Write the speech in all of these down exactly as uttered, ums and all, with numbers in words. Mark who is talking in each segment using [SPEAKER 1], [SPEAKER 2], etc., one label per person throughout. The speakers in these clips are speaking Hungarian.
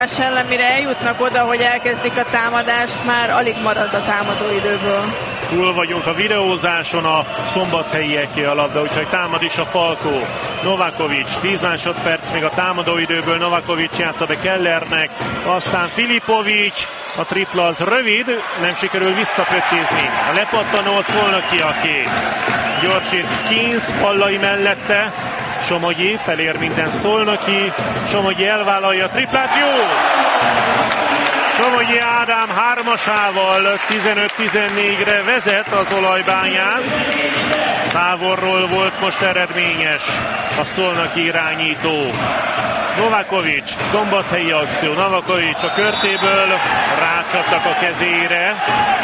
[SPEAKER 1] ellen mire eljutnak oda, hogy elkezdik a támadást, már alig marad a támadóidőből.
[SPEAKER 2] Túl vagyunk a videózáson, a szombathelyieké a labda, úgyhogy támad is a Falkó. Novakovic, tíz másodperc még a támadóidőből, Novakovic játsza be Kellernek, aztán Filipovic, a tripla az rövid, nem sikerül visszapöcézni. A lepattanó a Szolnokiaké. Gyorsít Skins, Pallai mellette, Somogyi, felér minden Szolnoki, Somogyi elvállalja a triplát, jó! Somogyi Ádám hármasával tizenöt tizennégyre vezet az Olajbányász. Távolról volt most eredményes a szolnoki irányító. Novakovic, szombathelyi akció, Novakovic a körtéből, rácsaptak a kezére.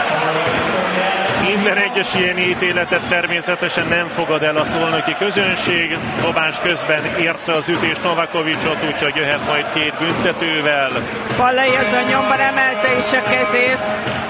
[SPEAKER 2] Minden egyes ilyen ítéletet természetesen nem fogad el a szolnoki közönség. Dobás közben érte az ütést Novakovicot, úgyhogy jöhet majd két büntetővel.
[SPEAKER 1] Pallai azon nyomban emelte is a kezét,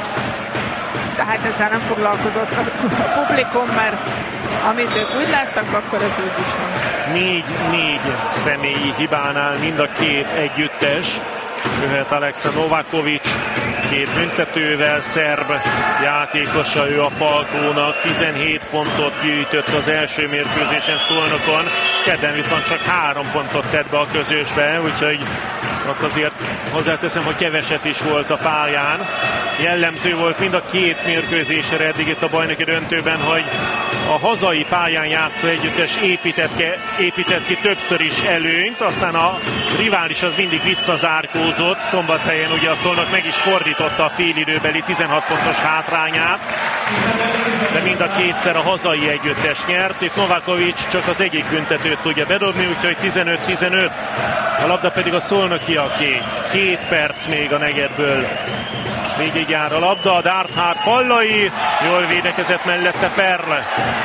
[SPEAKER 1] tehát ezzel nem foglalkozott a publikum, mert amit ők úgy láttak, akkor az úgy is van.
[SPEAKER 2] négy-négy személyi hibánál mind a két együttes. Jöhet Aleksa Novakovic két büntetővel, szerb játékosa ő a Falkónak, tizenhét pontot gyűjtött az első mérkőzésen Szolnokon, kedden viszont csak három pontot tett be a közösbe, úgyhogy ott azért hozzáteszem, hogy keveset is volt a pályán. Jellemző volt mind a két mérkőzésre eddig itt a bajnoki döntőben, hogy a hazai pályán játszó együttes épített, épített ki többször is előnyt, aztán a rivális az mindig visszazárkózott. Szombathelyen ugye a Szolnok meg is fordította a félidőbeli tizenhat pontos hátrányát, de mind a kétszer a hazai együttes nyert. Itt Novakovic csak az egyik büntetőt tudja bedobni, úgyhogy tizenöt tizenöt. A labda pedig a szolnokiaké. Két perc még a negyedből. Végig jár a labda, a Darthard Pallai, jól védekezett mellette Perle.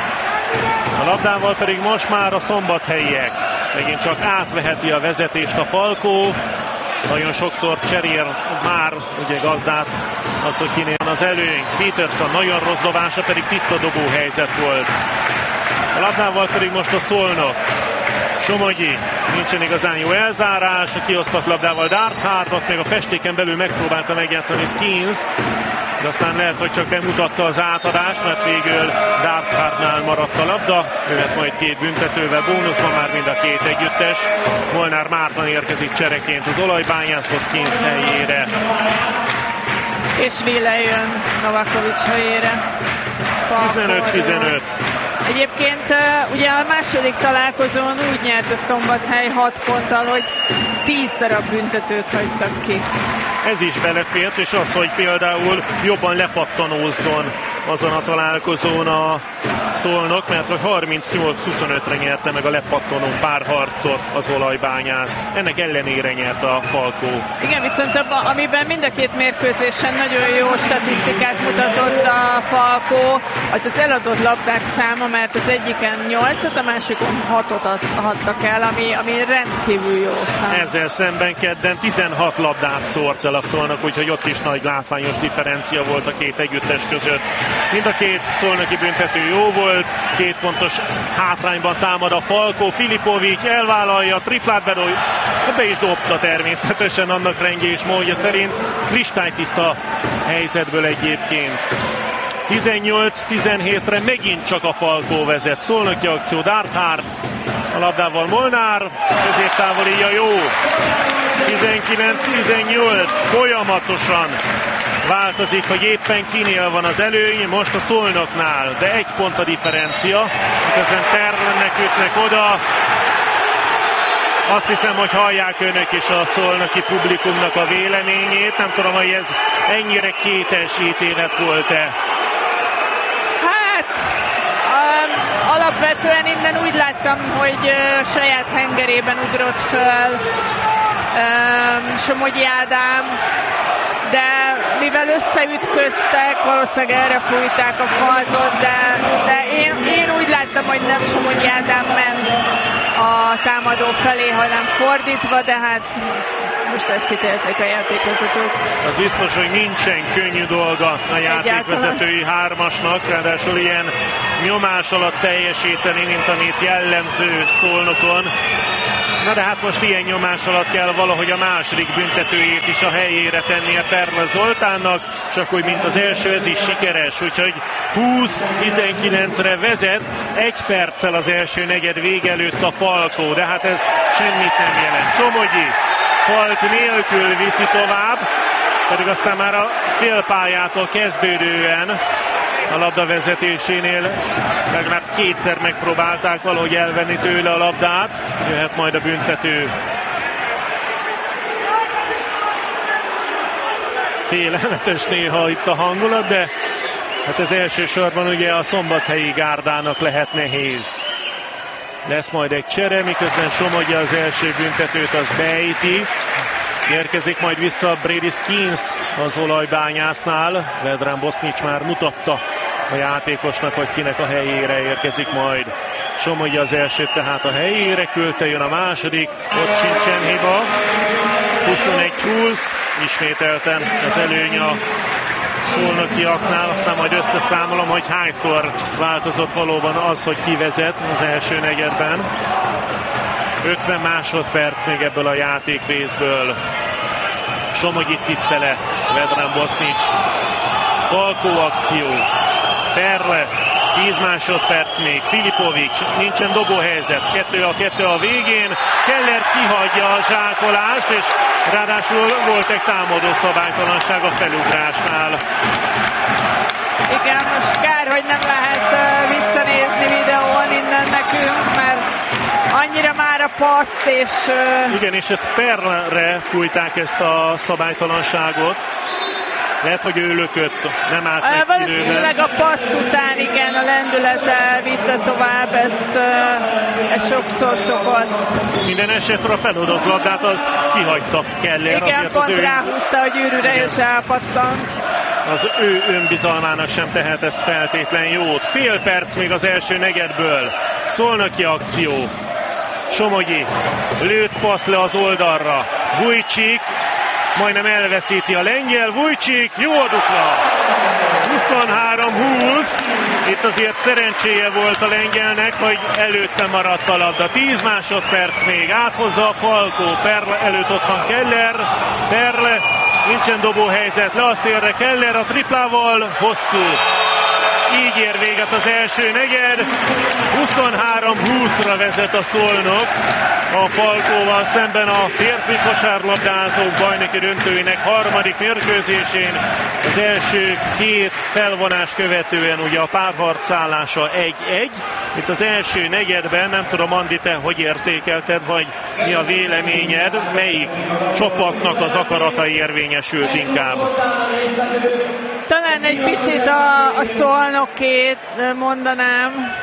[SPEAKER 2] A labdával pedig most már a szombathelyiek. Megint csak átveheti a vezetést a Falkó. Nagyon sokszor cserél már ugye gazdát az, hogy kinél az előny. Peterson nagyon rossz dobása, pedig tiszta dobó helyzet volt. A labdával pedig most a Szolnok. Somogyi, nincsen igazán jó elzárás, a kiosztott labdával Darthard, ott még a festéken belül megpróbálta megjátszani Skins, de aztán lehet, hogy csak bemutatta az átadást, mert végül Darthardnál maradt a labda, jöhet majd két büntetővel, bónuszban már mind a két együttes. Molnár Márton érkezik csereként az Olajbányászba Skins helyére.
[SPEAKER 1] És Ville jön Novakovic helyére.
[SPEAKER 2] tizenöt tizenöt.
[SPEAKER 1] Egyébként ugye a második találkozón úgy nyert a Szombathely hat ponttal, hogy tíz darab büntetőt hagytak ki.
[SPEAKER 2] Ez is belefért, és az, hogy például jobban lepattanózzon azon a találkozón a Szolnok, mert hogy harmincnyolc huszonötre nyerte meg a lepattanó párharcot az Olajbányász. Ennek ellenére nyert a Falkó.
[SPEAKER 1] Igen, viszont abban, amiben mind a két mérkőzésen nagyon jó statisztikát mutatott a Falkó, az az eladott labdák száma, mert az egyiken nyolcat, a másikon hatot adtak el, ami, ami rendkívül jó szám.
[SPEAKER 2] Ezzel szemben kedden tizenhat labdát szórt el a Szolnok, úgyhogy ott is nagy látványos differencia volt a két együttes között. Mind a két szolnoki büntető jó volt, két pontos hátrányban támad a Falkó, Filipovic elvállalja, triplát bedobja, be is dobta természetesen annak rendje és módja szerint, kristálytiszta helyzetből egyébként. tizennyolc tizenhétre megint csak a Falkó vezet, szolnoki akció, Darthard, a labdával Molnár, középtávolija jó, tizenkilenc tizennyolc, folyamatosan változik, hogy éppen kinél van az előny, most a Szolnoknál, de egy pont a differencia, miközben Perlennek ütnek oda. Azt hiszem, hogy hallják önök is a szolnoki publikumnak a véleményét, nem tudom, hogy ez ennyire kétes ítélet volt-e.
[SPEAKER 1] Hát, um, alapvetően innen úgy láttam, hogy uh, saját hengerében ugrott föl um, Somogyi Ádám, de mivel összeütköztek, valószínűleg erre fújták a faltot, de, de én, én úgy láttam, hogy nem Somogyi Ádám ment a támadó felé, hanem fordítva, de hát most ezt ítélték a játékvezetők.
[SPEAKER 2] Az biztos, hogy nincsen könnyű dolga a játékvezetői hármasnak, ráadásul ilyen nyomás alatt teljesíteni, mint amit jellemző Szolnokon. Na de hát most ilyen nyomás alatt kell valahogy a második büntetőjét is a helyére tennie Perle Zoltánnak, csak úgy, mint az első, ez is sikeres, úgyhogy húsz tizenkilencre vezet, egy perccel az első negyed vége előtt a Falkó, de hát ez semmit nem jelent. Somogyi falt nélkül viszi tovább, pedig aztán már a félpályától kezdődően a labda vezetésénél legalább kétszer megpróbálták valahogy elvenni tőle a labdát. Jöhet majd a büntető. Félelmetes néha itt a hangulat, de hát ez elsősorban ugye a szombathelyi gárdának lehet nehéz. Lesz majd egy csere, miközben Somogyi az első büntetőt az beejti. Érkezik majd vissza Brady Skins az olajbányásznál. Vedran Bosnic már mutatta a játékosnak, hogy kinek a helyére érkezik majd. Somogyi az elsőt tehát a helyére küldte, jön a második, ott sincsen hiba. huszonegy húsz, ismételten az előny a szolnokiaknál, aztán majd összeszámolom, hogy hányszor változott valóban az, hogy ki vezet az első negyedben. ötven másodperc még ebből a játékrészből. Somogyit vitte le Vedran Bosnic. Falkó akció. Perle, tíz másodperc még. Filipovic, nincsen dobóhelyzet. kettő a kettő a végén. Keller kihagyja a zsákolást, és ráadásul volt egy támadó szabálytalanság a felugrásnál.
[SPEAKER 1] Igen, most kár, hogy nem lehet uh, visszanézni videón innen nekünk, mert annyira már a paszt, és... Uh...
[SPEAKER 2] Igen, és ezt Perlre fújták ezt a szabálytalanságot. Lehet, hogy ő lökött, nem állt meg
[SPEAKER 1] valószínűleg a passz után, igen, a lendülete vitte tovább, ezt, uh, ezt sokszor szokott.
[SPEAKER 2] Minden esetre a feladott labdát az kihagyta Keller.
[SPEAKER 1] Igen, pont
[SPEAKER 2] az ő...
[SPEAKER 1] ráhúzta, hogy űrűre és elpattant.
[SPEAKER 2] Az ő önbizalmának sem tehet ez feltétlen jót. Fél perc még az első negyedből. Szolnoki akció. Somogyi lőtt passz le az oldalra. Vujcik majdnem elveszíti a lengyel. Vujcik, jó a dupla. huszonhárom húsz. Itt azért szerencséje volt a lengyelnek, hogy előtte maradt a labda. tíz másodperc még. Áthozza a Falkó. Perle előtt ott van Keller. Perle, nincsen dobóhelyzet. Le a szélre Keller a triplával. Hosszú. Így ér véget az első negyed. huszonhárom húszra vezet a Szolnok a Falkóval szemben a férfi kosárlabdázók bajnoki döntőinek harmadik mérkőzésén. Az első két felvonás követően ugye a párharc állása egy egy. Itt az első negyedben, nem tudom, Andi, te hogy érzékelted, vagy mi a véleményed, melyik csapatnak az akaratai érvényesült inkább?
[SPEAKER 1] Talán egy picit a, a Szolnokét mondanám.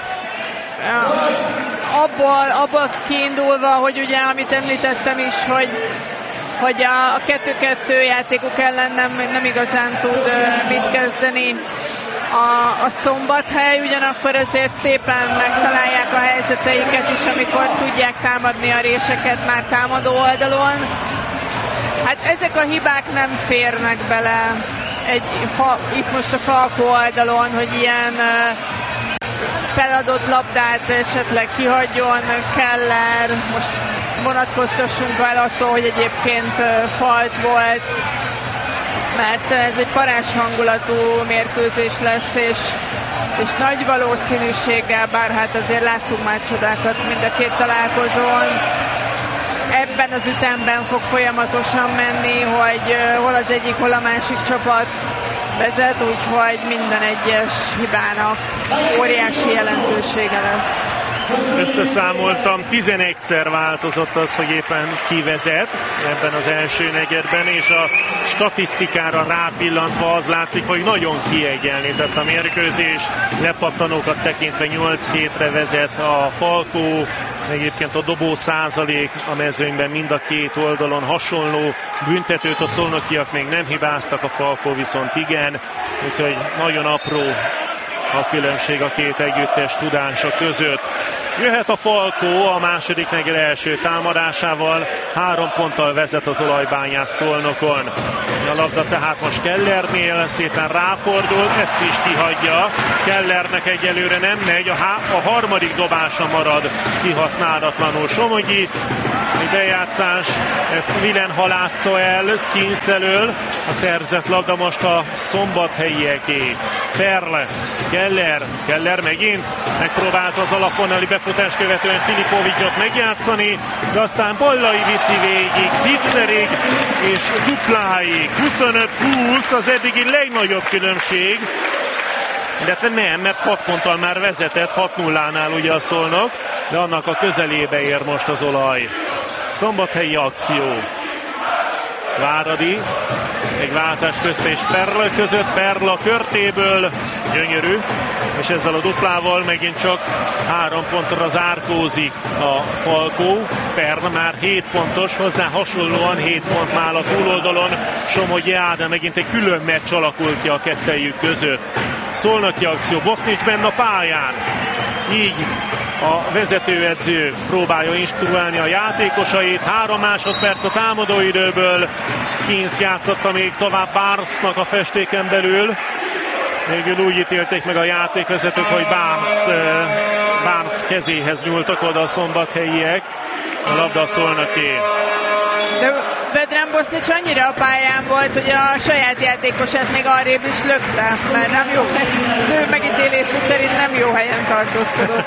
[SPEAKER 1] Abból, abból kiindulva, hogy ugye, amit említettem is, hogy, hogy a, a kettő-kettő játékok ellen nem, nem igazán tud mit kezdeni a, a Szombathely, ugyanakkor ezért szépen megtalálják a helyzeteiket is, amikor tudják támadni a réseket már támadó oldalon. Hát ezek a hibák nem férnek bele egy, fa, itt most a Falkó oldalon, hogy ilyen uh, feladott labdát esetleg kihagyjon Keller. Most vonatkoztassunk el attól, hogy egyébként uh, falt volt, mert ez egy parás hangulatú mérkőzés lesz, és, és nagy valószínűséggel, bár hát azért láttunk már csodákat mind a két találkozón, ebben az ütemben fog folyamatosan menni, hogy hol az egyik, hol a másik csapat vezet, úgyhogy minden egyes hibának óriási jelentősége lesz.
[SPEAKER 2] Összeszámoltam, tizenegyszer változott az, hogy éppen ki vezet ebben az első negyedben, és a statisztikára rápillantva az látszik, hogy nagyon kiegyenlített a mérkőzés. Lepattanókat tekintve nyolc hétre vezet a Falkó, egyébként a dobó százalék a mezőnyben mind a két oldalon hasonló. Büntetőt a szolnokiak még nem hibáztak, a Falkó viszont igen, úgyhogy nagyon apró a különbség a két együttes tudása között. Jöhet a Falkó a második negyed első támadásával, három ponttal vezet az olajbányász Szolnokon. A labda tehát most Kellernél, szépen ráfordul, ezt is kihagyja. Kellernek egyelőre nem megy, a, há- a harmadik dobása marad kihasználatlanul. Somogyi bejátszás, ezt Vilen halásza el Skins elől, a szerzett labda most a szombathelyieké. Perle, Keller, Keller megint megpróbált az alapvonali befutás követően Filipovicsot megjátszani, de aztán Bollai viszi végig, Zitzerig és dupláig. huszonöt húsz az eddigi legnagyobb különbség, illetve nem, mert hat ponttal már vezetett, hat nullánál ugye a Szolnok, de annak a közelébe ér most az olaj. Szombathelyi akció. Váradi, egy váltás közt és Perl között, Perl a körtéből, gyönyörű, és ezzel a duplával megint csak három pontra zárkózik a Falkó. Perl már hét pontos, hozzá hasonlóan hét pont már a túloldalon Somogyi Ádám, megint egy külön meccs alakult ki a kettejük között. Szolnoki akció, Bosznics benne a pályán, így a vezetőedző próbálja instruálni a játékosait. Három másodperc a támadóidőből. Skins játszotta még tovább Barnesnak a festéken belül. Végül úgy ítélték meg a játékvezetők, hogy Barnes, Barnes kezéhez nyúltak oda a szombathelyiek. A labda a Szolnoké.
[SPEAKER 1] De Vedran Bosznics annyira a pályán volt, hogy a saját játékosát még arrébb is lökte, mert nem jó, az ő megítélése szerint nem jó helyen tartózkodott.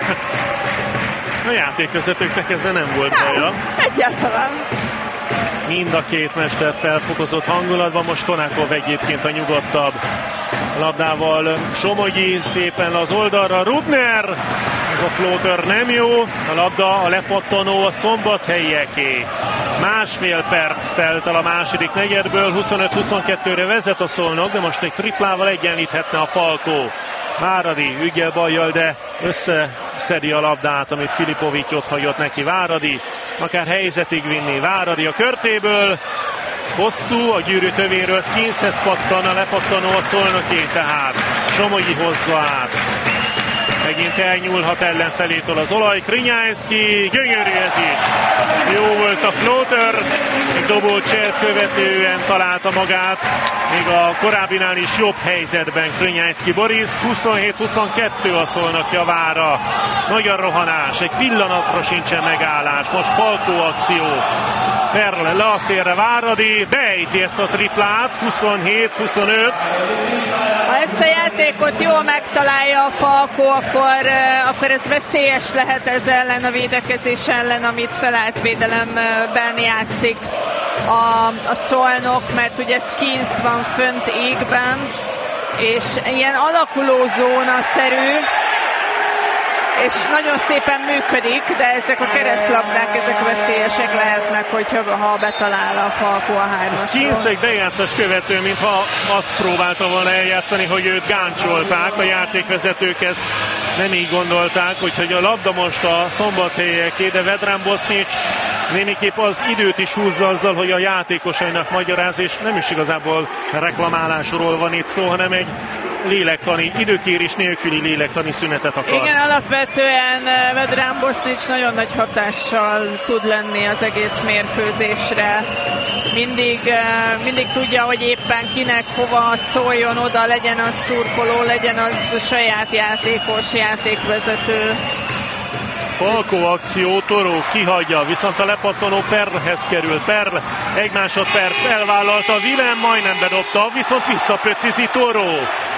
[SPEAKER 2] A játékvezetőknek ezzel nem volt baja.
[SPEAKER 1] Egyáltalán.
[SPEAKER 2] Mind a két mester felfokozott hangulatban, most Konakov egyébként a nyugodtabb. Labdával Somogyi szépen az oldalra, Rubner, ez a floater nem jó, a labda a lepattanó a szombathelyieké. Másfél perc telt el a második negyedből, huszonöt huszonkettőre vezet a Szolnok, de most egy triplával egyenlíthetne a Falkó. Váradi ügyel bajjal, de összeszedi a labdát, amit Filipovics ott hagyott neki. Váradi akár helyzetig vinni. Váradi a körtéből, hosszú, a gyűrű tövéről Skinshez pattan, a lepattanó a Szolnoké tehát. Somogyi hozza át. Megint elnyúlhat ellenfelétől az olaj. Krinyászki, gyönyörű ez is. Jó volt a floater, egy dobócselt követően találta magát, még a korábbinál is jobb helyzetben Krinyászki Boris. huszonhét huszonkettő a Szolnok javára. Nagy a rohanás, egy pillanatra sincsen megállás. Most Falkó akció. Perle le a szélre, Váradi beejti ezt a triplát, huszonhét huszonöt.
[SPEAKER 1] Ha ezt a játékot jól megtalálja a Falkó, akkor, akkor ez veszélyes lehet ez ellen a védekezés ellen, amit felállt védelemben játszik a, a Szolnok, mert ugye Skins van fönt égben, és ilyen alakuló zóna-szerű, és nagyon szépen működik, de ezek a keresztlabdák, ezek veszélyesek lehetnek, hogyha ha betalál a Falkó a hármasról.
[SPEAKER 2] Skins egy bejátszás követő, mintha azt próbálta volna eljátszani, hogy őt gáncsolták, a játékvezetők ezt nem így gondolták, úgyhogy a labda most a szombathelyieké, de Vedran Bosznics némiképp az időt is húzza azzal, hogy a játékosainak magyaráz, és nem is igazából reklamálásról van itt szó, hanem egy lélektani, időkérés nélküli lélektani szünetet akar.
[SPEAKER 1] Igen, alapvetően Vedran Bosznics nagyon nagy hatással tud lenni az egész mérkőzésre. Mindig, mindig tudja, hogy éppen kinek hova szóljon oda, legyen az szurkoló, legyen az saját játékos, játékvezető.
[SPEAKER 2] Falkó akció, Toró kihagyja, viszont a lepattanó Perlhez kerül. Perl egy másodperc elvállalta, Vilen majdnem bedobta, viszont visszapöcizi Toró.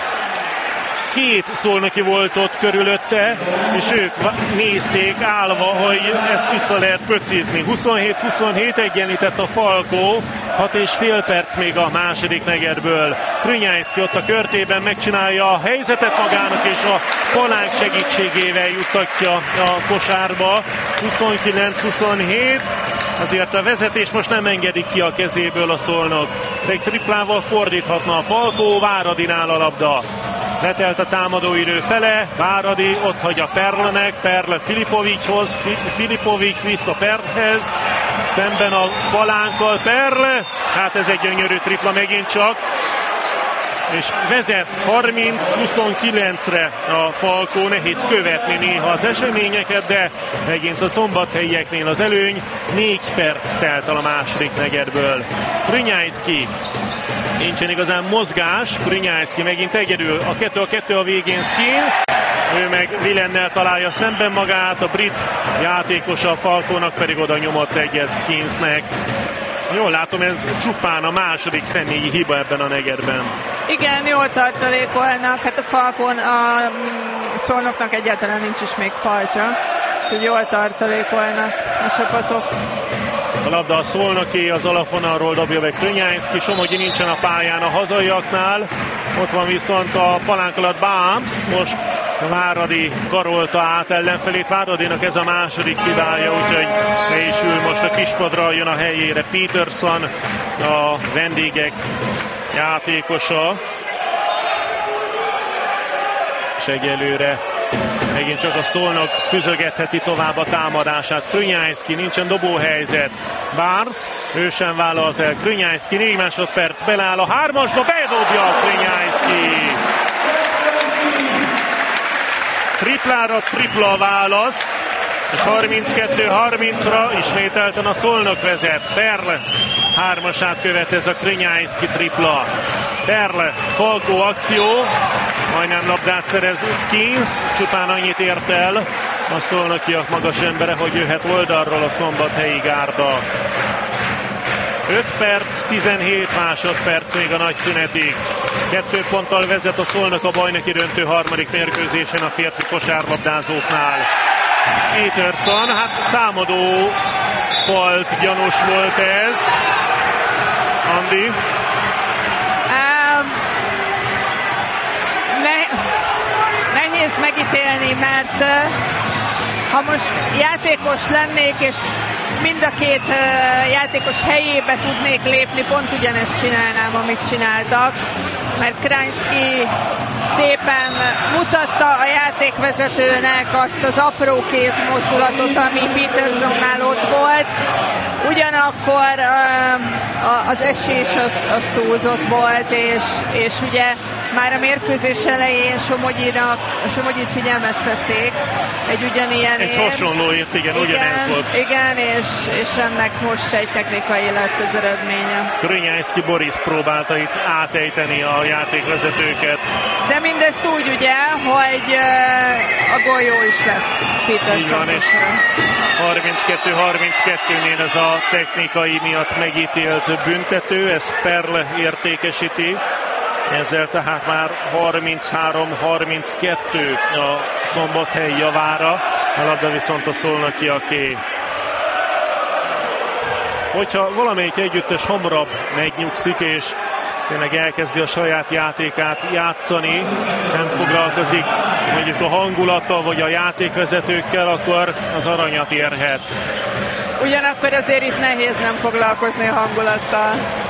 [SPEAKER 2] Két szolnoki volt ott körülötte, és ők nézték állva, hogy ezt vissza lehet pöcizni. huszonhét huszonhét egyenlített a Falkó, hat és fél perc még a második negyedből. Krinyászki ott a körtében megcsinálja a helyzetet magának, és a palánk segítségével juttatja a kosárba. huszonkilenc huszonhét. Azért a vezetés most nem engedik ki a kezéből a Szolnok. De egy triplával fordíthatna a Falkó, Váradinál a labda. Letelt a támadóidő fele, Váradi ott hagyja Perlenek, Perle Filipovicshoz, Filipovics vissza Perlhez, szemben a palánkkal Perle, hát ez egy gyönyörű tripla megint csak, és vezet harminc huszonkilencre a Falkó, nehéz követni néha az eseményeket, de megint a szombathelyieknél az előny, négy perc telt el a második negyedből. Krinyászki, nincsen igazán mozgás, Krinyászki megint egyedül, a kettő a kettő a végén Skins, ő meg Villennel találja szemben magát, a brit játékos a Falcónak pedig oda nyomott egyet Skinsnek. Jól látom, ez csupán a második személyi hiba ebben a negyedben.
[SPEAKER 1] Igen, jól tartalékolnak, hát a Falcon, a Szolnoknak egyáltalán nincs is még faltja, úgyhogy jól tartalékolnak a csapatok.
[SPEAKER 2] A labda a Szolnoké, az alapvonalról dobja meg Krönyászki, Somogyi nincsen a pályán a hazaiaknál, ott van viszont a palánk alatt Bámsz, most Váradi karolta át ellenfelét, Váradinak ez a második hibája, úgyhogy le is ül most a kispadra, jön a helyére Peterson, a vendégek játékosa, és egyelőre megint csak a Szolnok füzögetheti tovább a támadását. Krönyászki, nincsen dobóhelyzet. Barnes, ő sem vállalt el. Krönyászki, négy másodperc, beláll a hármasba, bedobja a Krönyászki. Triplára tripla a válasz, és harminckettő harmincra ismételten a Szolnok vezet. Perl hármasát követ ez a Krönyászki tripla. Perl, Falkó akció, majdnem labdát szerez Skins, csupán annyit ért el a szolnokiak magas embere, hogy jöhet oldalról a Szombathelyi gárda. öt perc, tizenhét másodperc még a nagy szünetig. Kettő ponttal vezet a Szolnok a bajnoki döntő harmadik mérkőzésen a férfi kosárlabdázóknál. Peterson, hát támadó falt gyanús volt ez. Andi?
[SPEAKER 1] Um, ne, nehéz megítélni, mert uh, ha most játékos lennék, és mind a két uh, játékos helyébe tudnék lépni, pont ugyanezt csinálnám, amit csináltak, mert Krajinski szépen mutatta a játékvezetőnek azt az apró kézmozdulatot, ami Petersonnál ott volt. Ugyanakkor uh, az esés az, az túlzott volt, és, és ugye már a mérkőzés elején Somogyinak, Somogyit figyelmeztették egy ugyanilyen
[SPEAKER 2] Egy hasonlóért, igen, igen, ugyanez volt.
[SPEAKER 1] Igen, és, és ennek most egy technikai lett az eredménye.
[SPEAKER 2] Krönyászki Boris próbálta itt átejteni a játékvezetőket.
[SPEAKER 1] De mindezt úgy ugye, hogy uh, a gól jó is lett Peterson.
[SPEAKER 2] harminckettő harminckettőnél ez a technikai miatt megítélt büntető, ez Perl értékesíti. Ezzel tehát már harminchárom harminckettő a Szombathely javára, a labda viszont a szolnokiaké. Hogyha valamelyik együttes hamarabb megnyugszik és tényleg elkezdi a saját játékát játszani, nem foglalkozik mondjuk a hangulattal vagy a játékvezetőkkel, akkor az aranyat érhet.
[SPEAKER 1] Ugyanakkor azért itt nehéz nem foglalkozni a hangulattal.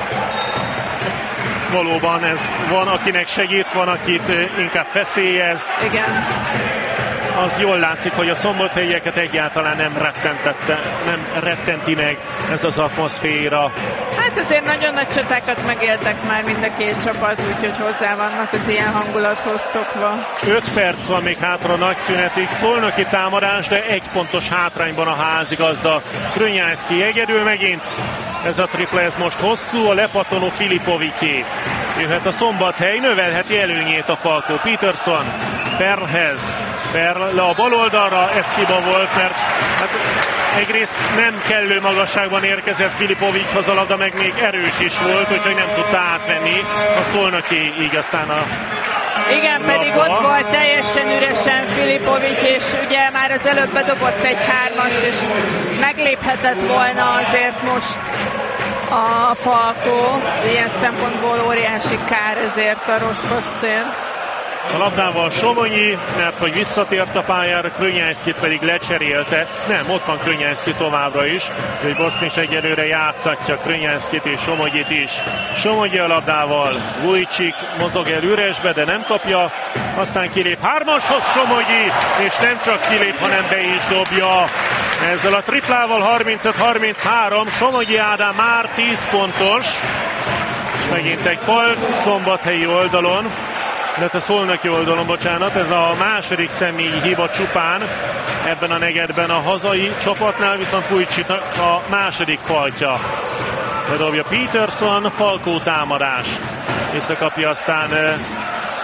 [SPEAKER 2] Valóban ez van, akinek segít, van, akit inkább feszélyez.
[SPEAKER 1] Igen.
[SPEAKER 2] Az jól látszik, hogy a szombathelyieket egyáltalán nem rettentette, nem rettenti meg ez az atmoszféra.
[SPEAKER 1] Hát azért nagyon nagy csatákat megéltek már mind a két csapat, úgyhogy hozzá vannak az ilyen hangulathoz szokva.
[SPEAKER 2] öt perc van még hátra a nagy szünetig, szolnoki támadás, de egy pontos hátrányban a házigazda. Krönyászki egyedül megint. Ez a tripla, ez most hosszú, a lepattanó Filipoviké. Jöhet a Szombathely, növelheti előnyét a Falkó. Peterson Perlhez. Perl le a bal oldalra, ez hiba volt, mert hát egyrészt nem kellő magasságban érkezett Filipovichhoz a labda, meg még erős is volt, úgyhogy nem tudta átvenni a szolnoki, így aztán a
[SPEAKER 1] Igen, labda. Pedig ott volt teljesen üresen Filipovics, és ugye már az előbb bedobott egy hármast, és megléphetett volna azért most a Falkó. Ilyen szempontból óriási kár ezért a rossz passzén.
[SPEAKER 2] A labdával Somonyi, mert hogy visszatért a pályára, Krönyászkit pedig lecserélte. Nem, ott van Krönyászki továbbra is, hogy Bosznics egyelőre játszatja Krönyászkit és Somogyit is. Somogyi a labdával, Vujcsik mozog el üresbe, de nem kapja, aztán kilép hármashoz Somogyi, és nem csak kilép, hanem be is dobja. Ezzel a triplával harmincöt harminchárom, Somogyi Ádám már tíz pontos, és megint egy falt Szombathelyi oldalon. De a szolnoki oldalon, bocsánat, ez a második személyi hiba csupán ebben a negyedben a hazai csapatnál, viszont Vujcsik a második faltja. Bedobja Peterson, Falkó támadás. Visszakapja aztán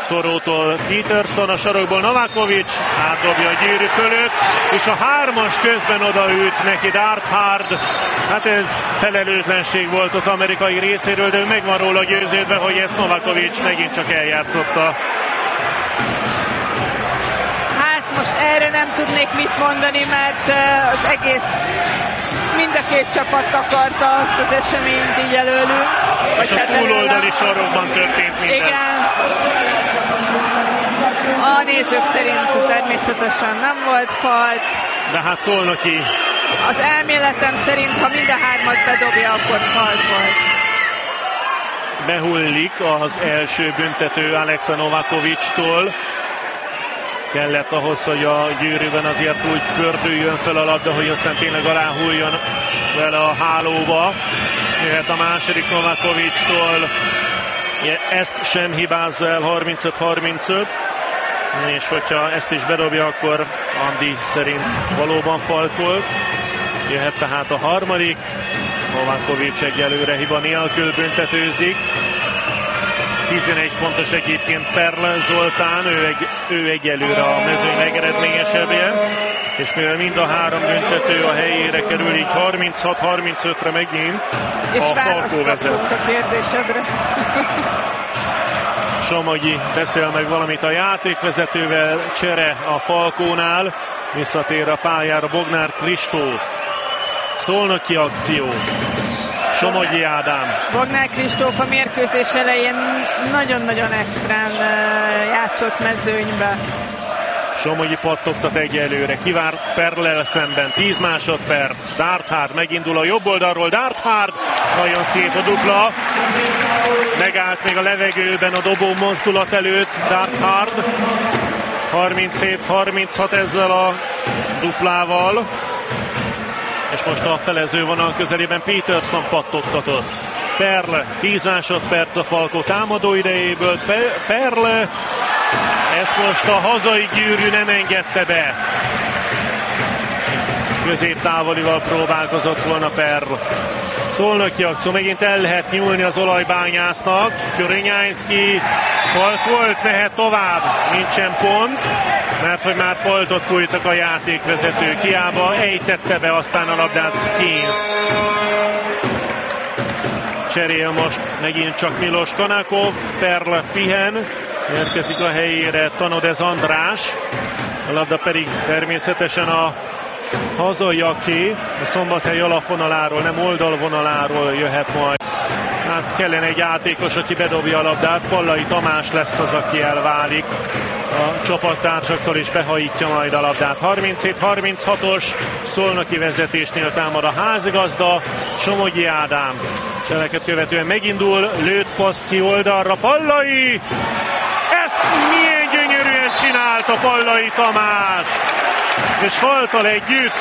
[SPEAKER 2] Torótól Peterson, a sarokból Novakovic, átdobja a gyűrű fölött, és a hármas közben odaült neki Darthard. Hát ez felelőtlenség volt az amerikai részéről, de ő meg van róla győződve, hogy ezt Novakovic megint csak eljátszotta.
[SPEAKER 1] Hát most erre nem tudnék mit mondani, mert az egész, mind a két csapat akarta azt az eseményt így előlünk.
[SPEAKER 2] És a hát túloldali sarokban történt mindez.
[SPEAKER 1] Igen. A nézők szerint természetesen nem volt fault.
[SPEAKER 2] De hát Szolnoki.
[SPEAKER 1] Az elméletem szerint, ha mind a hármat bedobja, akkor fault volt.
[SPEAKER 2] Behullik az első büntető Alexa Novakovicstól. Kellett ahhoz, hogy a gyűrűben azért úgy pördüljön fel a labda, hogy aztán tényleg aláhulljon vele a hálóba. Jöhet a második Novakovicstól. Ezt sem hibázza el, harmincöt harmincöt. És hogyha ezt is bedobja, akkor Andi szerint valóban fault volt. Jöhet tehát a harmadik. Novakovic egyelőre hiba nélkül büntetőzik. tizenegy pontos egyébként Perl Zoltán, ő, egy, ő egyelőre a mezőny legeredményesebbje. És mivel mind a három büntető a helyére kerül, így harminchat harmincötre megint
[SPEAKER 1] és
[SPEAKER 2] a Falkó vezet.
[SPEAKER 1] a kérdésedre.
[SPEAKER 2] Somogyi beszél meg valamit a játékvezetővel, csere a Falkónál, visszatér a pályára Bognár Kristóf. Szolnoki akció. Somogyi Ádám.
[SPEAKER 1] Bognár Kristóf a mérkőzés elején nagyon-nagyon extrán játszott mezőnybe.
[SPEAKER 2] Somogyi pattogtat egyelőre, kivárt Perlel szemben, tíz másodperc, Darthard megindul a jobb oldalról, Darthard, nagyon szép a dupla, megállt még a levegőben a dobó mozdulat előtt Darthard, harminchét harminchat ezzel a duplával, és most a felező vonal közelében Peterson pattogtatott. Perl, tíz másodperc a Falkó támadó idejéből, Pe- Perl, ezt most a hazai gyűrű nem engedte be. Középtávolival próbálkozott volna Perl. Szolnoki akció, megint el lehet nyúlni az olajbányásznak. Körinyánszki, fault volt, mehet tovább. Nincsen pont, mert hogy már faultot fújtak a játékvezetők. Hiába ejtette be aztán a labdát Skins. Cserél most megint csak Milos Kanakov, Perl pihen. Érkezik a helyére Tanodez András, a labda pedig természetesen a hazaiaké, a Szombathely alapvonaláról, nem oldalvonaláról jöhet majd. Hát kellene egy játékos, aki bedobja a labdát, Pallai Tamás lesz az, aki elválik a csapattársaktól, és behajítja majd a labdát. harminchét harminchatos Szolnoki vezetésnél támad a házigazda, Somogyi Ádám. Cseleket követően megindul, lőtt passz ki oldalra, Pallai! Ezt milyen gyönyörűen csinálta Pallai Tamás! És faltal együtt.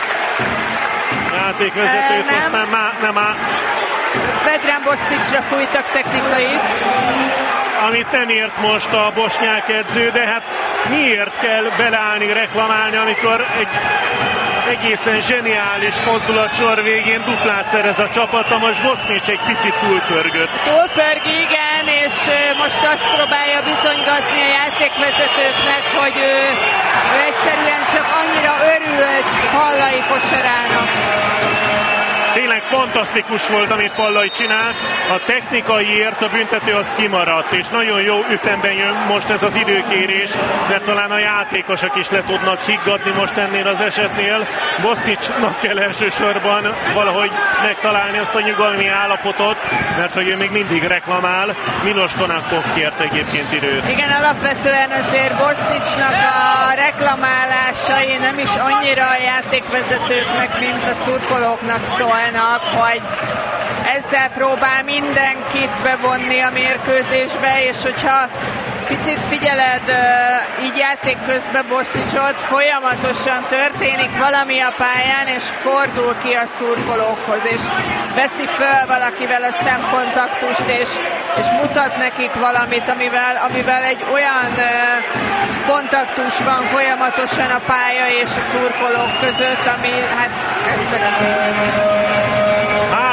[SPEAKER 2] Játékvezetőt
[SPEAKER 1] nem.
[SPEAKER 2] most nem áll. Nem áll.
[SPEAKER 1] Vedran Bosticsra fújtak technikait.
[SPEAKER 2] Amit nem ért most a bosnyák edző, de hát miért kell beleállni, reklamálni, amikor egy egészen zseniális mozdulatsor végén duplát szerez a csapata, most Bosznics egy picit túlpörgött.
[SPEAKER 1] Túlpörg, igen, és most azt próbálja bizonygatni a játékvezetőknek, hogy ő, ő egyszerűen csak annyira örült Pallai kosarának.
[SPEAKER 2] Tényleg fantasztikus volt, amit Pallai csinált. A technikaiért a büntető az kimaradt, és nagyon jó ütemben jön most ez az időkérés, mert talán a játékosok is le tudnak higgadni most ennél az esetnél. Bosznicsnak kell elsősorban valahogy megtalálni azt a nyugalmi állapotot, mert hogy ő még mindig reklamál. Milos Konakov kért egyébként időt.
[SPEAKER 1] Igen, alapvetően azért Bosznicsnak a reklamálásai nem is annyira a játékvezetőknek, mint a szurkolóknak szól, hogy ezzel próbál mindenkit bevonni a mérkőzésbe, és hogyha picit figyeled így játék közben Bosznicsot, folyamatosan történik valami a pályán, és fordul ki a szurkolókhoz, és veszi föl valakivel a szemkontaktust, és, és mutat nekik valamit, amivel, amivel egy olyan kontaktus van folyamatosan a pálya és a szurkolók között, ami hát ezt eredményez.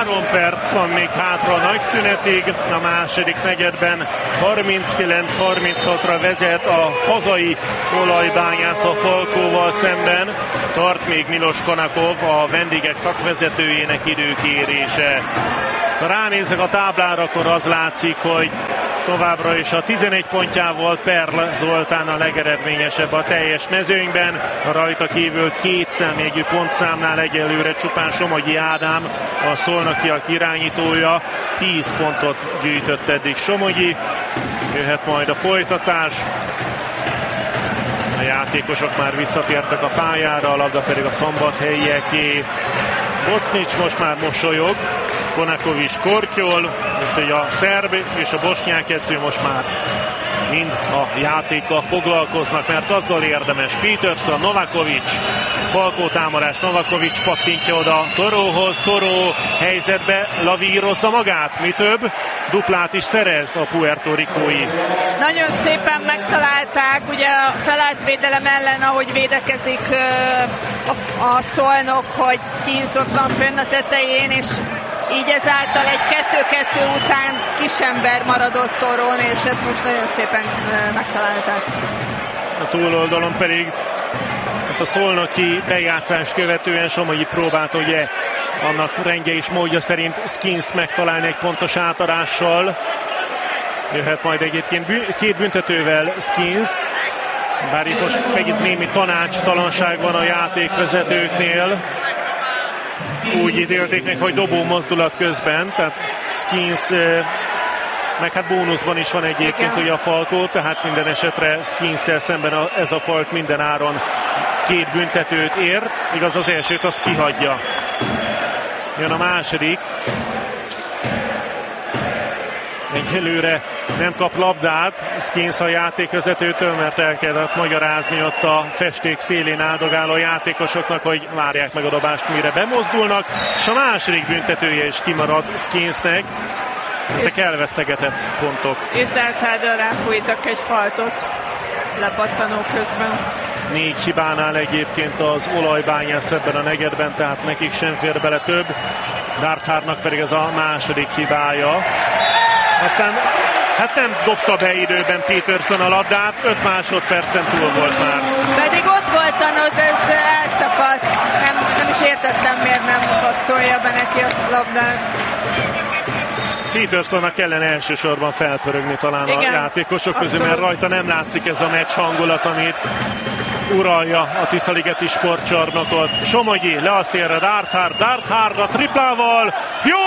[SPEAKER 2] Három perc van még hátra a nagyszünetig, a második negyedben harminckilenc harminchatra vezet a hazai olajbányász a Falkóval szemben. Tart még Milos Konakov, a vendégek szakvezetőjének időkérése. Ha ránéznek a táblára, akkor az látszik, hogy továbbra is a tizenegy pontjával Perl Zoltán a legeredményesebb a teljes mezőnyben. A rajta kívül két számjegyű pontszámnál egyelőre csupán Somogyi Ádám, a szolnokiak irányítója. tíz pontot gyűjtött eddig Somogyi. Jöhet majd a folytatás. A játékosok már visszatértek a pályára, a labda pedig a szombathelyieké. Bosnics most már mosolyog, Konakovics kortyol, úgyhogy a szerb és a bosnyák edző most már mind a játékkal foglalkoznak, mert azzal érdemes. Peterson, Novakovic, Falkó támadás, Novakovic pattintja oda Toróhoz, Toró helyzetbe lavírozza magát, mi több, duplát is szerez a puertorikói.
[SPEAKER 1] Nagyon szépen megtalálták, ugye a felállt védelem ellen, ahogy védekezik a, a Szolnok, hogy Skins ott van fönn a tetején, és így ezáltal egy kettő-kettő után kisember maradott Torón, és ezt most nagyon szépen megtalálták.
[SPEAKER 2] A túloldalon pedig hát a szolnoki bejátszás követően Somogyi próbált ugye annak rendje és módja szerint Skins megtalálni egy pontos átadással. Jöhet majd egyébként két büntetővel Skins, bár itt most megint némi tanácstalanság van a játékvezetőknél. Úgy ítélték meg, hogy dobó mozdulat közben, tehát Skins, meg hát bónuszban is van egyébként ugye a Falkó, tehát minden esetre Skins-szel szemben a, ez a Falk minden áron két büntetőt ér, igaz az elsőt az kihagyja. Jön a második. Egyelőre nem kap labdát Skins a játékvezetőtől, mert el kellett magyarázni ott a festék szélén áldogáló játékosoknak, hogy várják meg a dobást, mire bemozdulnak, és a második büntetője is kimarad Skinsnek. Ezek elvesztegetett pontok.
[SPEAKER 1] És Darthardal ráfújtak egy faltot lepattanó közben.
[SPEAKER 2] Négy hibánál egyébként az olajbányász ebben a negyedben, tehát nekik sem fér bele több. Darthardnak pedig ez a második hibája. Aztán hát nem dobta be időben Peterson a labdát, öt másodpercen túl volt már.
[SPEAKER 1] Pedig ott volt tanod, ez elszakadt. Nem, nem is értettem, miért nem passzolja be neki a labdát.
[SPEAKER 2] Petersonnak kellene elsősorban felpörögni talán. Igen, a játékosok közül, mert rajta nem látszik ez a meccs hangulat, amit uralja a Tiszaligeti sportcsarnokot. Somogyi le a szélre, Darthard, Darthard a triplával. Jó!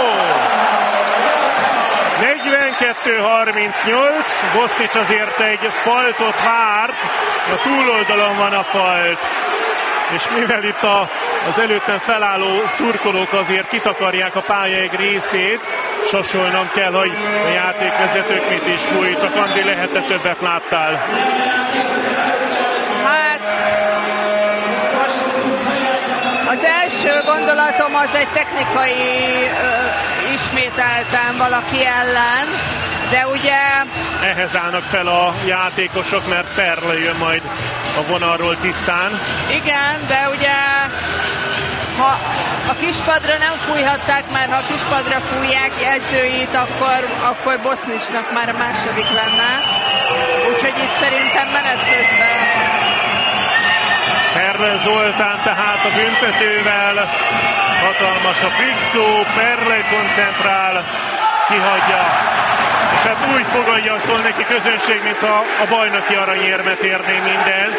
[SPEAKER 2] negyvenkettő harmincnyolc, Bosnics azért egy faltot várt, a túloldalon van a falt, és mivel itt a, az előttem felálló szurkolók azért kitakarják a pálya egy részét, sorsolnom kell, hogy a játékvezetők mit is fújtak. Andi, lehet-e többet láttál?
[SPEAKER 1] Hát, most az első gondolatom az egy technikai ö, ismételten valaki ellen, de ugye...
[SPEAKER 2] Ehhez állnak fel a játékosok, mert Perl jön majd a vonalról tisztán.
[SPEAKER 1] Igen, de ugye ha a kispadra nem fújhatták már, ha a kispadra fújják edzőit, akkor, akkor Bosnicsnak már a második lenne. Úgyhogy itt szerintem menet közben.
[SPEAKER 2] Perl Zoltán tehát a büntetővel, hatalmas a fixó, Perl koncentrál, kihagyja, és hát úgy fogadja szól neki közönség, mint a, a bajnoki aranyérmet érné mindez.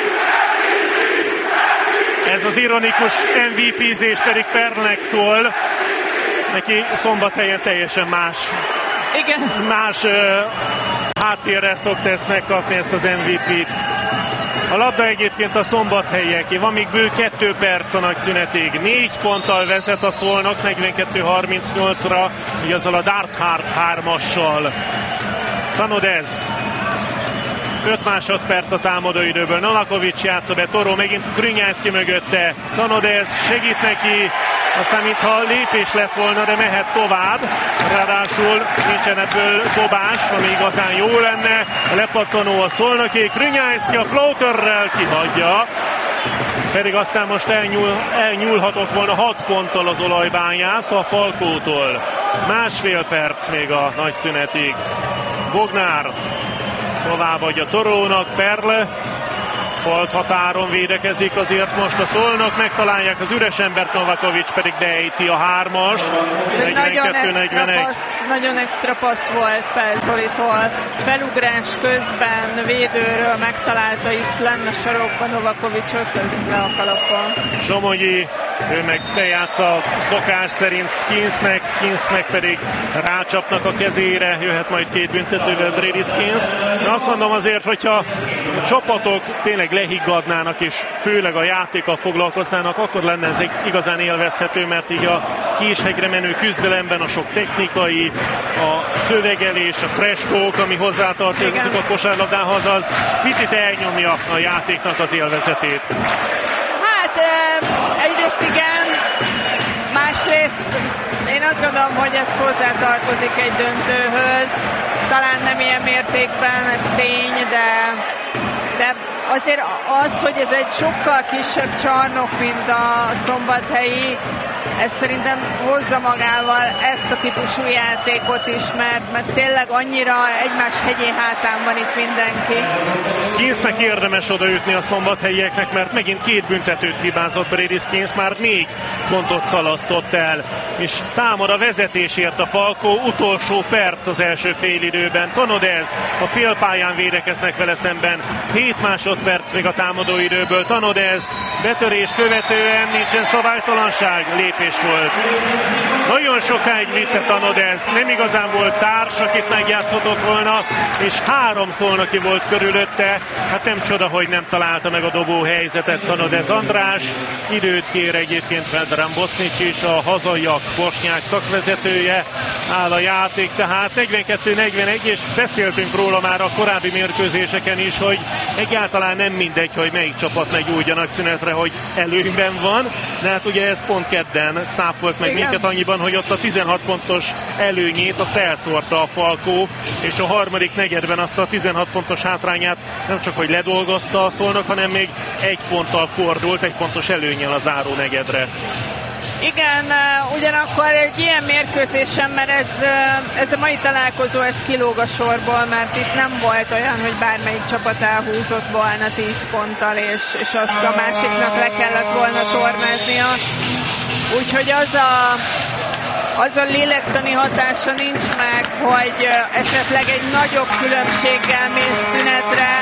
[SPEAKER 2] Ez az ironikus em vé pé-zés pedig Perlnek szól, neki Szombathelyen teljesen más,
[SPEAKER 1] Igen.
[SPEAKER 2] más uh, háttérrel szokta ezt megkapni, ezt az em vé pét. A labda egyébként a Szombathelyeké, van még bő kettő perc a nagyszünetig. Négy ponttal vezet a Szolnok negyvenkettő harmincnyolcra, így azzal a Darthard hármassal. Tanodez. öt másodperc a támadóidőből. Novakovic játsza be, Toró megint Grünyászki mögötte. Tanodez segít neki, aztán mintha lépés lett volna, de mehet tovább. Ráadásul nincsen ebből dobás, ami igazán jó lenne. A lepattanó a Szolnoké, Grünyászki a floaterrel kihagyja. pedig aztán most elnyúl, elnyúlhatott volna hat ponttal az Olajbányász a Falkótól. Másfél perc még a nagy szünetig. Bognár továbbadja Torónak, Perle Falt határon védekezik azért most a Szolnok, megtalálják az üres embert, Novakovics pedig beejti a hármas.
[SPEAKER 1] negyvenkettő negyvenegy. Nagyon extra passz volt Pelzolitól. Felugrás közben védőről megtalálta itt lenne sarokban Novakovicsot, ez le a kalapon.
[SPEAKER 2] Somogyi, ő meg bejátsza szokás szerint Skinsnek, Skinsnek pedig rácsapnak a kezére, jöhet majd két büntetővel Brady Skins. De azt mondom azért, hogyha a csapatok tényleg lehiggadnának és főleg a játékkal foglalkoznának, akkor lenne ez igazán élvezhető, mert így a késhegyre menő küzdelemben a sok technikai, a szövegelés, a trash talk, ami hozzátartozik a kosárlabdához, az picit elnyomja a játéknak az élvezetét.
[SPEAKER 1] Hát egyrészt igen, másrészt én azt gondolom, hogy ez hozzátartozik egy döntőhöz. Talán nem ilyen mértékben, ez tény, de, de azért az, hogy ez egy sokkal kisebb csarnok, mint a szombathelyi, ez szerintem hozza magával ezt a típusú játékot is, mert, mert tényleg annyira egymás hegyén hátán van itt mindenki.
[SPEAKER 2] Skinsnek érdemes odaütni a szombathelyieknek, mert megint két büntetőt hibázott Brady Skins, már négy pontot szalasztott el, és támad a vezetésért a Falkó, utolsó perc az első félidőben. Tanodez a félpályán védekeznek vele szemben, hét másodperc még a támadóidőből. Tanodez betörés követően nincsen szabálytalanság, lépés volt. Nagyon sokáig vitte Tanodez, nem igazán volt társ, akit megjátszhatott volna, és három Szolnoki volt körülötte. Hát nem csoda, hogy nem találta meg a dobó helyzetet Tanodez András. Időt kér egyébként Vedran Bosnics is, a hazaiak bosnyák szakvezetője. Áll a játék, tehát negyvenkettő negyvenegy, és beszéltünk róla már a korábbi mérkőzéseken is, hogy egyáltalán nem mindegy, hogy melyik csapatnak gyújtjanak szünetre, hogy előnyben van, de hát ugye ez pont kedden cáfolt meg
[SPEAKER 1] igen.
[SPEAKER 2] minket annyiban, hogy ott a tizenhat pontos előnyét azt elszórta a Falkó, és a harmadik negyedben azt a tizenhat pontos hátrányát nem csak hogy ledolgozta a Szolnok, hanem még egy ponttal fordult, egy pontos előnnyel a záró negyedre.
[SPEAKER 1] Igen, ugyanakkor egy ilyen mérkőzésen, mert ez, ez a mai találkozó, ez kilóg a sorból, mert itt nem volt olyan, hogy bármelyik csapat elhúzott volna tíz ponttal, és, és azt a másiknak le kellett volna tornáznia. Úgyhogy az a, az a lélektani hatása nincs meg, hogy esetleg egy nagyobb különbséggel mész szünetre,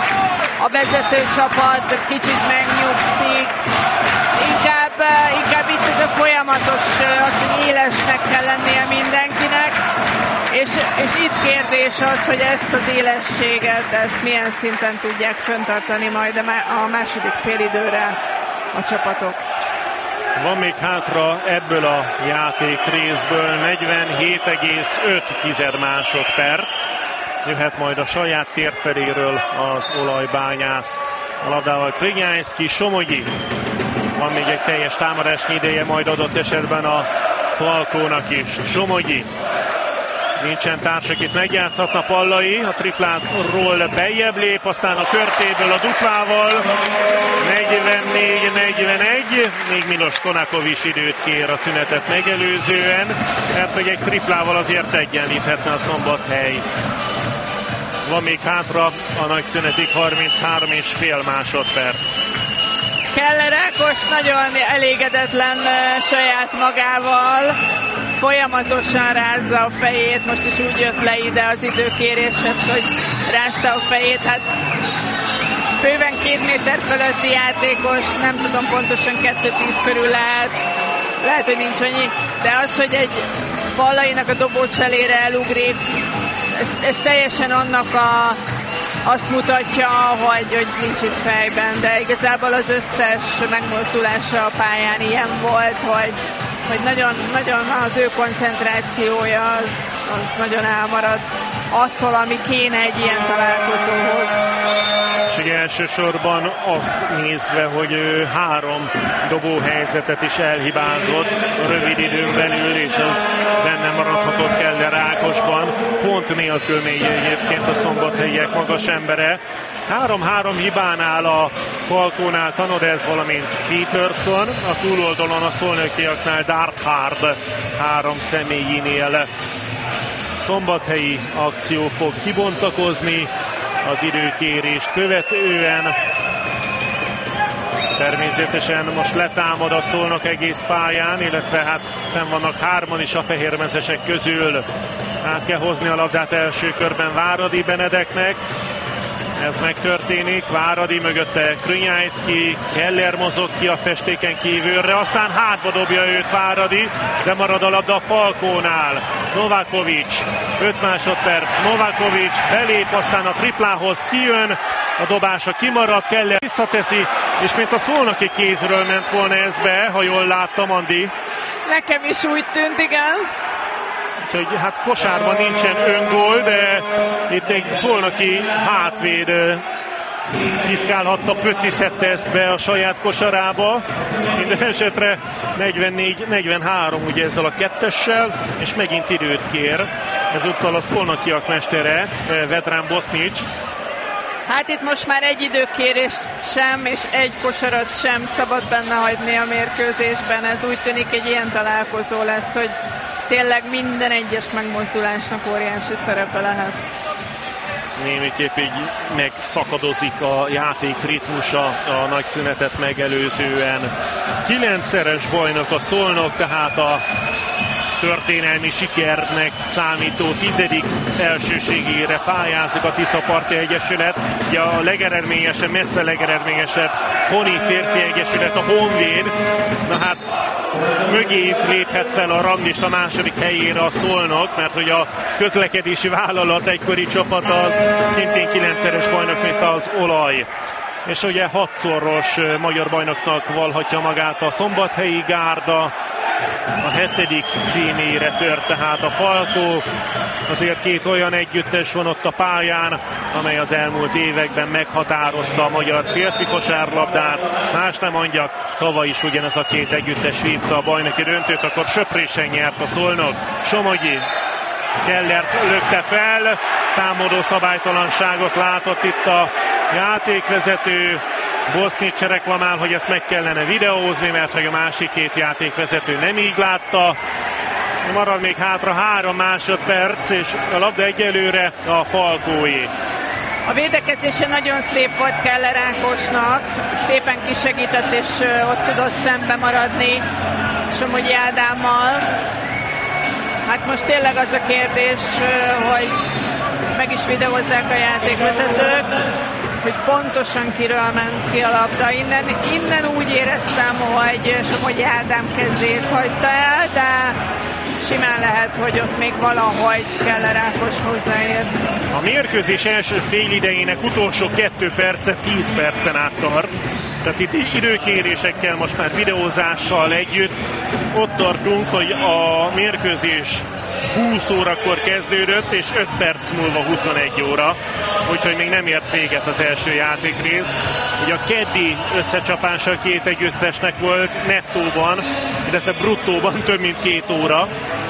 [SPEAKER 1] a vezető csapat kicsit megnyugszik, inkább, inkább itt ez a folyamatos, az, hogy élesnek kell lennie mindenkinek, és, és itt kérdés az, hogy ezt az élességet, ezt milyen szinten tudják fenntartani majd a második félidőre a csapatok.
[SPEAKER 2] Van még hátra ebből a játék részből negyvenhét egész öt másodperc. Jöhet majd a saját térfeléről az Olajbányász. A labdával Krinyánszky, Somogyi. Van még egy teljes támadásnyi ideje majd adott esetben a Falkónak is. Somogyi. Nincsen társ, akit megjátszhatna. Pallai a tripláról bejjebb lép, aztán a körtéből a duplával. negyvennégy negyvenegy, még Milos Konakovics időt kér a szünetet megelőzően, mert hogy egy triplával azért egyenlíthetne a Szombathely. Van még hátra a nagy szünetig harminchárom és fél másodperc.
[SPEAKER 1] Keller Ákos nagyon elégedetlen saját magával, folyamatosan rázza a fejét, most is úgy jött le ide az időkéréshez, hogy rázta a fejét, hát bőven két méter fölötti játékos, nem tudom pontosan kettő tíz körül lehet, lehet, hogy nincs annyi, de az, hogy egy Pallainak a dobócselére elugrik, ez, ez teljesen annak a azt mutatja, hogy, hogy nincs itt fejben, de igazából az összes megmozdulása a pályán ilyen volt, hogy, hogy nagyon, nagyon az ő koncentrációja az, az nagyon elmarad attól, ami kéne egy ilyen találkozóhoz.
[SPEAKER 2] És ugye elsősorban azt nézve, hogy ő három dobóhelyzetet is elhibázott rövid időn belül, és az benne maradhatott Keller Ákosban. Pont nélkül még egyébként a szombathelyiek magas embere. három-három hibánál a Falkónál Tanodez, valamint Peterson, a túloldalon a szolnokiaknál Darkhard három személyinél. Szombathelyi akció fog kibontakozni az időkérést követően. Természetesen most letámad a Szolnok egész pályán, illetve hát fenn vannak hárman is a fehérmezesek közül. Át kell hozni a labdát első körben Váradi Benedeknek. Ez megtörténik, Váradi mögötte Krnyájszki, Keller mozog ki a festéken kívülre, aztán hátba dobja őt Váradi, de marad a labda a Falkónál. Novakovic, öt másodperc, Novakovic belép, aztán a triplához kijön, a dobása kimarad, Keller visszateszi, és mint a szolnoki kézről ment volna ez be, ha jól láttam, Andi.
[SPEAKER 1] Nekem is úgy tűnt, igen.
[SPEAKER 2] Úgyhogy hát kosárban nincsen öngól, de itt egy szolnoki hátvéd piszkálhatta, pöcizhette ezt be a saját kosarába. Minden esetre negyvennégy negyvenhárom ugye ezzel a kettessel, és megint időt kér. Ezúttal a szolnokiak mestere, Vedran Bosnic.
[SPEAKER 1] Hát itt most már egy időkérést sem, és egy kosarat sem szabad benne hagyni a mérkőzésben. Ez úgy tűnik egy ilyen találkozó lesz, hogy tényleg minden egyes megmozdulásnak óriási szerepe lehet.
[SPEAKER 2] Némiképp így megszakadozik a játék ritmusa a nagy szünetet megelőzően. Kilencszeres bajnok a Szolnok, tehát a történelmi sikernek számító tizedik elsőségére pályázik a Tiszaparti Egyesület. Ugye a legeredményesebb, messze legeredményesebb honi férfi egyesület, a Honvéd. Na hát mögé léphet fel a ranglista második helyére a Szolnok, mert hogy a közlekedési vállalat egykori csapat az szintén kilencszeres bajnok, mint az Olaj. És ugye hatszoros magyar bajnoknak valhatja magát a Szombathelyi Gárda. A hetedik címére tört tehát a Falkó. Azért két olyan együttes van ott a pályán, amely az elmúlt években meghatározta a magyar férfi kosárlabdát. Más nem mondjak, tavaly is ugyanez a két együttes vívta a bajnoki döntőt, akkor söprésen nyert a Szolnok. Somogyi Kellert lökte fel, támadó szabálytalanságot látott itt a játékvezető. Bosnic reklamál, hogy ezt meg kellene videózni, mert hogy a másik két játékvezető nem így látta. Marad még hátra három másodperc, és a labda egyelőre a Falkóé.
[SPEAKER 1] A védekezése nagyon szép volt Keller Ákosnak, szépen kisegített, és ott tudott szembe maradni Somogyi Ádámmal. Hát most tényleg az a kérdés, hogy meg is videózzák a játékvezetők, hogy pontosan kiről ment ki a labda. Innen, innen úgy éreztem, hogy Somogyi Ádám kezét hagyta el, de simán lehet, hogy ott még valahogy Keller Ákos hozzáér.
[SPEAKER 2] A mérkőzés első félidejének utolsó kettő perce tíz percen át tart. Tehát itt időkérésekkel, most már videózással együtt ott tartunk, hogy a mérkőzés húsz órakor kezdődött, és öt perc múlva huszonegy óra, úgyhogy még nem ért véget az első játékrész. Ugye a keddi összecsapása a két együttesnek volt nettóban, illetve bruttóban több mint két óra,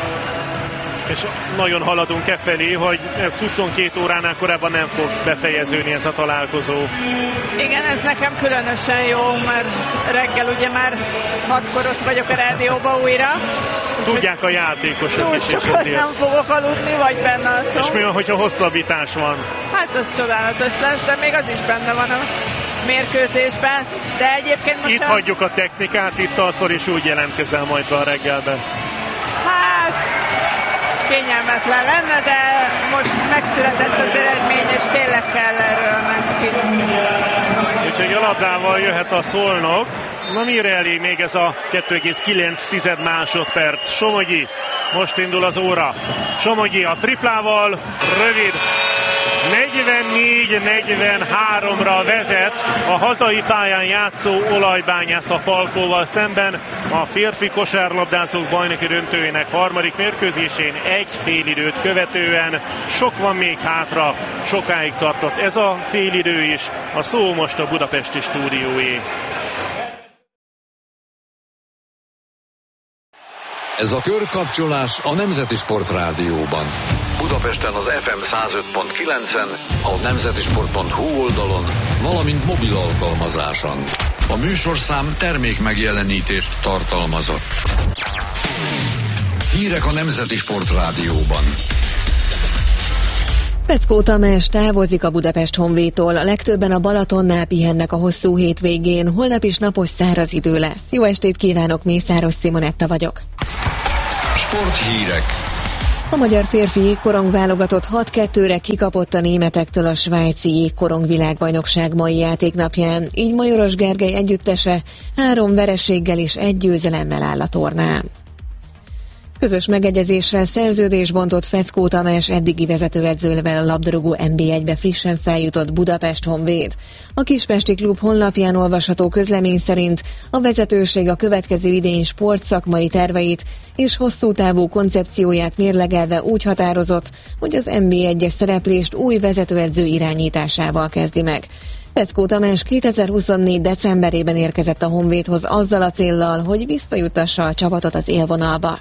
[SPEAKER 2] és nagyon haladunk e felé, hogy ez huszonkét óránál korábban nem fog befejeződni ez a találkozó.
[SPEAKER 1] Igen, ez nekem különösen jó, mert reggel ugye már hatkor ott vagyok a rádióban újra.
[SPEAKER 2] Tudják a játékosok is, és
[SPEAKER 1] ezért nem fogok aludni, vagy benne alszom.
[SPEAKER 2] És mi van, hogyha hosszabbítás van?
[SPEAKER 1] Hát az csodálatos lesz, de még az is benne van a mérkőzésben. De egyébként most
[SPEAKER 2] itt
[SPEAKER 1] a...
[SPEAKER 2] hagyjuk a technikát, itt alszol, és úgy jelentkezel majd be a reggelben.
[SPEAKER 1] Hát kényelmetlen lenne, de most megszületett az eredmény, és tényleg kell erről menni.
[SPEAKER 2] Úgyhogy a labdával jöhet a Szolnok. Na mire elég még ez a kettő egész kilenc másodperc. Somogyi, most indul az óra. Somogyi a triplával, rövid. negyvennégy negyvenháromra vezet a hazai pályán játszó Olajbányász a Falkóval szemben. A férfi kosárlabdázók bajnoki döntőjének harmadik mérkőzésén egy félidőt követően. Sok van még hátra, sokáig tartott ez a félidő is. A szó most a budapesti stúdióé.
[SPEAKER 3] Ez a körkapcsolás a Nemzeti Sport Rádióban. Budapesten az ef em száz öt pont kilencen, a nemzetisport pont hu oldalon, valamint mobil alkalmazáson. A műsorszám termék megjelenítést tartalmazott. Hírek a Nemzeti Sport Rádióban.
[SPEAKER 4] Peckó Tamás távozik a Budapest Honvédtól, a legtöbben a Balatonnál pihennek a hosszú hétvégén, holnap is napos száraz idő lesz. Jó estét kívánok, Mészáros Simonetta vagyok.
[SPEAKER 3] Sporthírek.
[SPEAKER 4] A magyar férfi jégkorong válogatott hat kettőre kikapott a németektől a svájci jégkorong világbajnokság mai játéknapján, így Majoros Gergely együttese három vereséggel és egy győzelemmel áll a tornán. Közös megegyezéssel szerződést bontott Peckó Tamás eddigi vezetőedzővel a labdarúgó en bé egybe frissen feljutott Budapest Honvéd. A kispesti klub honlapján olvasható közlemény szerint a vezetőség a következő idény sportszakmai terveit és hosszú távú koncepcióját mérlegelve úgy határozott, hogy az en bé egyes szereplést új vezetőedző irányításával kezdi meg. Peckó Tamás kétezer-huszonnégy decemberében érkezett a Honvédhoz azzal a céllal, hogy visszajutassa a csapatot az élvonalba.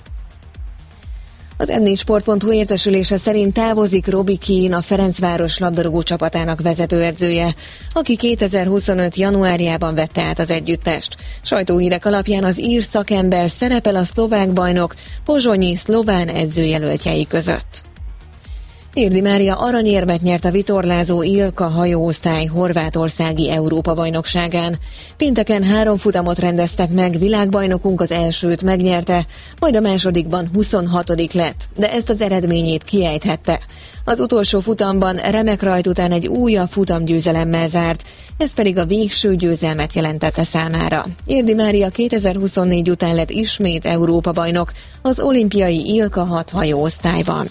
[SPEAKER 4] Az em négy sport pont hu értesülése szerint távozik Robi Keane, a Ferencváros labdarúgó csapatának vezetőedzője, aki kétezer-huszonöt januárjában vette át az együttest. Sajtóhírek alapján az ír szakember szerepel a szlovák bajnok pozsonyi szlován edzőjelöltjei között. Érdi Mária aranyérmet nyert a vitorlázó Ilka hajóosztály horvátországi Európa-bajnokságán. Pénteken három futamot rendeztek meg, világbajnokunk az elsőt megnyerte, majd a másodikban huszonhatodik lett, de ezt az eredményét kiejthette. Az utolsó futamban remek rajt után egy újabb futamgyőzelemmel zárt, ez pedig a végső győzelmet jelentette számára. Érdi Mária kétezer-huszonnégy után lett ismét Európa-bajnok az olimpiai Ilka hat hajóosztályban.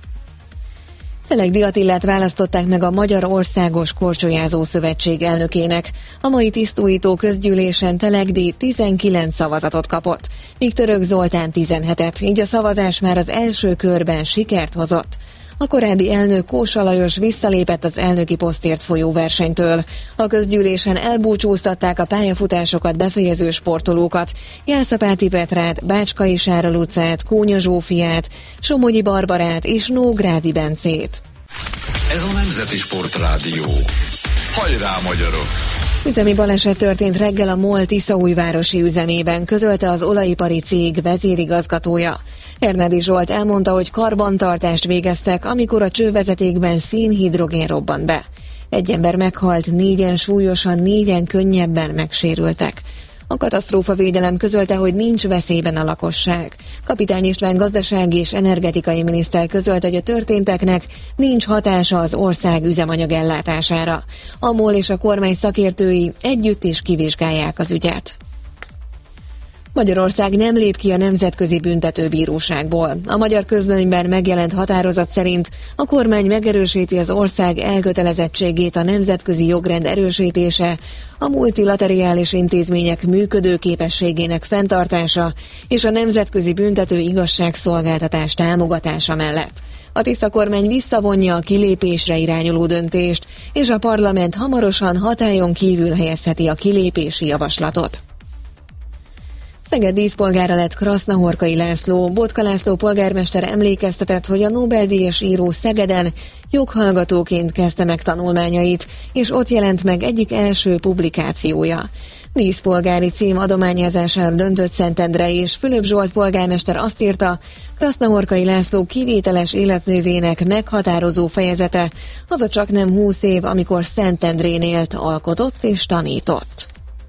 [SPEAKER 4] Telegdi Attilát választották meg a Magyar Országos Korcsolyázó Szövetség elnökének. A mai tisztújító közgyűlésen Telegdi tizenkilenc szavazatot kapott, míg Török Zoltán tizenhetet, így a szavazás már az első körben sikert hozott. A korábbi elnök Kósa Lajos visszalépett az elnöki posztért folyó versenytől. A közgyűlésen elbúcsúztatták a pályafutásokat befejező sportolókat, Jászapáti Petrát, Bácskai Sára Lucát, Kónya Zsófiát, Somogyi Barbarát és Nógrádi Bencét.
[SPEAKER 3] Ez a Nemzeti Sport Rádió. Hajrá, magyarok!
[SPEAKER 4] Üzemi baleset történt reggel a MOL Tiszaújvárosi üzemében, közölte az olajipari cég vezérigazgatója. Hernádi Zsolt elmondta, hogy karbantartást végeztek, amikor a csővezetékben szénhidrogén robbant be. Egy ember meghalt, négyen súlyosan, négyen könnyebben megsérültek. A katasztrófavédelem közölte, hogy nincs veszélyben a lakosság. Kapitány István gazdasági és energetikai miniszter közölte, hogy a történteknek nincs hatása az ország üzemanyag ellátására. A MOL és a kormány szakértői együtt is kivizsgálják az ügyet. Magyarország nem lép ki a Nemzetközi Büntetőbíróságból. A magyar közlönyben megjelent határozat szerint a kormány megerősíti az ország elkötelezettségét a nemzetközi jogrend erősítése, a multilaterális intézmények működőképességének fenntartása és a nemzetközi büntető igazságszolgáltatás támogatása mellett. A Tisza kormány visszavonja a kilépésre irányuló döntést, és a parlament hamarosan hatályon kívül helyezheti a kilépési javaslatot. Szeged díszpolgára lett Krasznahorkai László. Botka László polgármester emlékeztetett, hogy a Nobel-díjas író Szegeden joghallgatóként kezdte meg tanulmányait, és ott jelent meg egyik első publikációja. Díszpolgári cím adományázására döntött Szentendre, és Fülöp Zsolt polgármester azt írta, Krasznahorkai László kivételes életművének meghatározó fejezete az a csaknem húsz év, amikor Szentendrén élt, alkotott és tanított.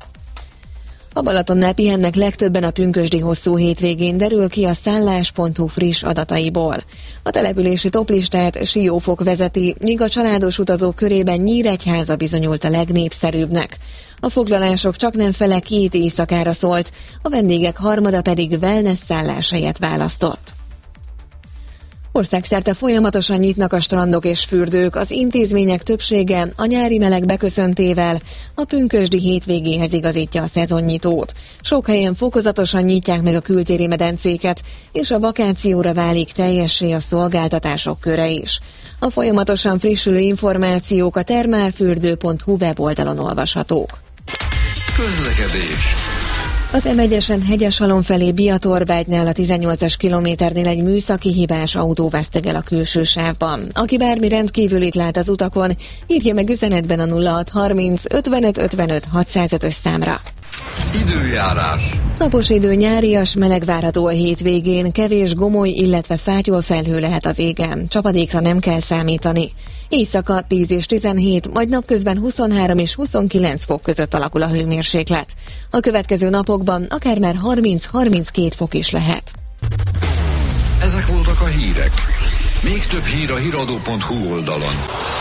[SPEAKER 4] A Balatonnál pihennek legtöbben a pünkösdi hosszú hétvégén, derül ki a szállás pont hu friss adataiból. A települési toplistát Siófok vezeti, míg a családos utazók körében Nyíregyháza bizonyult a legnépszerűbbnek. A foglalások csaknem fele két éjszakára szólt, a vendégek harmada pedig wellness szálláshelyet választott. Országszerte folyamatosan nyitnak a strandok és fürdők, az intézmények többsége a nyári meleg beköszöntével a pünkösdi hétvégéhez igazítja a szezonnyitót. Sok helyen fokozatosan nyitják meg a kültéri medencéket, és a vakációra válik teljessé a szolgáltatások köre is. A folyamatosan frissülő információk a termálfürdő pont hu weboldalon olvashatók.
[SPEAKER 3] Közlekedés.
[SPEAKER 4] Az em egyesen Hegyesalom felé Biatorbágynál a tizennyolcas kilométernél egy műszaki hibás autó vesztegel a külső sávban. Aki bármi rendkívülit lát az utakon, írja meg üzenetben a nulla hat harminc ötvenöt ötvenöt hatszázötös számra.
[SPEAKER 3] Időjárás.
[SPEAKER 4] Napos idő, nyárias, meleg várható a hétvégén, kevés gomoly, illetve fátyol felhő lehet az égen. Csapadékra nem kell számítani. Éjszaka tíz és tizenhét, majd napközben huszonhárom és huszonkilenc fok között alakul a hőmérséklet. A következő napokban akár már harminc-harminckét fok is lehet.
[SPEAKER 3] Ezek voltak a hírek. Még több hír a híradó pont hu oldalon.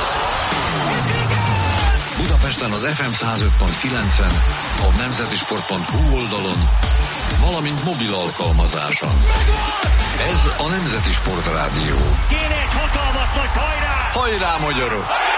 [SPEAKER 3] Budapesten az ef em száz öt pont kilencen, a nemzetisport pont hu oldalon, valamint mobil alkalmazáson. Ez a Nemzeti Sport Rádió.
[SPEAKER 2] Kéne egy hatalmas nagy hajrá!
[SPEAKER 3] Hajrá, magyarok!